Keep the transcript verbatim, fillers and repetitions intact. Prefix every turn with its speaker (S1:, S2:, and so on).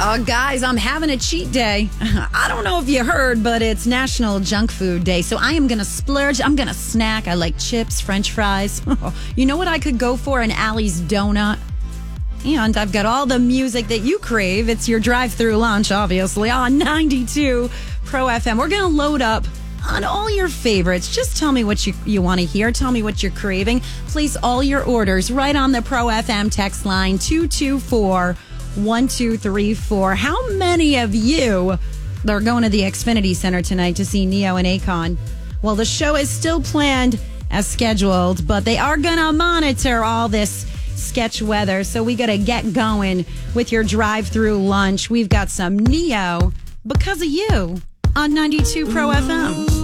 S1: Oh, guys, I'm having a cheat day. I don't know if you heard, but it's National Junk Food Day. So I am going to splurge. I'm going to snack. I like chips, French fries. You know what I could go for? An Allie's donut. And I've got all the music that you crave. It's your drive-through lunch, obviously, on ninety-two Pro F M. We're going to load up on all your favorites. Just tell me what you, you want to hear. Tell me what you're craving. Place all your orders right on the Pro F M text line two two four, one two three four. How many of you are going to the Xfinity Center tonight to see Neo and Akon? Well, the show is still planned as scheduled, but they are going to monitor all this sketch weather. So we got to get going with your drive-through lunch. We've got some Neo because of you on ninety-two Pro F M.